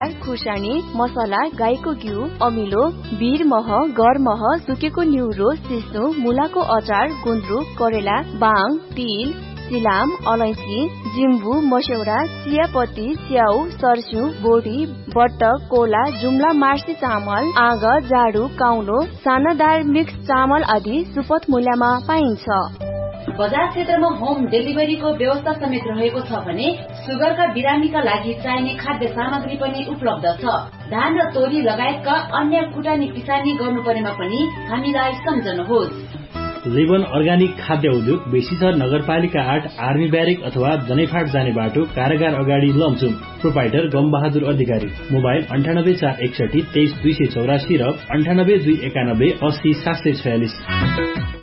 खुर्सानी, मसला, गाईको घिउ, अमिलो, बिर मह, गर मह, सुकेको न्युरो, सिस्नु, मुलाको अचार, गुन्द्रुक, करेला, बाङ, तिल, सिलाम, अलैंची, जिम्बु, मस्यौरा, चियापत्ती, स्याउ, सर्स्यु, बोडी, बट्टक, कोला, जुम्ला मार्सी चामल, आग, जाडु, काउलो, सानादार मिक्स चामल आदि सुपथ मूल्यमा पाइन्छ। बजार क्षेत्रमा होम डेलिभरीको व्यवस्था समेत रहेको छ भने सुगरका बिरामीका लागि चाहिने खाद्य सामग्री पनि उपलब्ध छ। धान र तोरी लगायतका अन्य कुटानी पिसानी गर्नुपर्नेमा पनि हामीलाई सम्झनुहोस्। जीवन अर्ग्यानिक खाद्य उद्योग बेसीसर नगरपालिका 8 आर्मी ब्यारेक अथवा जनैफाट जाने बाटो कारागार अगाडि लमचुम। प्रोपाइटर गम बहादुर अधिकारी। मोबाइल 9841 23284 र 98 291 80 746।